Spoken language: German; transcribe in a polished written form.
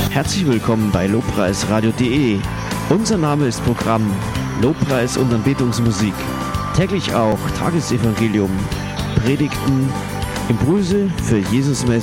Herzlich willkommen bei lobpreisradio.de. Unser Name ist Programm Lobpreis und Anbetungsmusik. Täglich auch Tagesevangelium, Predigten, Impulse für Jesus